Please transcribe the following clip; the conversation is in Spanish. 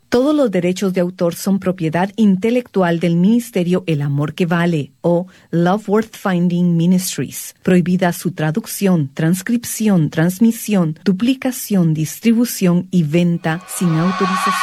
Todos los derechos de autor son propiedad intelectual del Ministerio El Amor que Vale o Love Worth Finding Ministries. Prohibida su traducción, transcripción, transmisión, duplicación, distribución y venta sin autorización.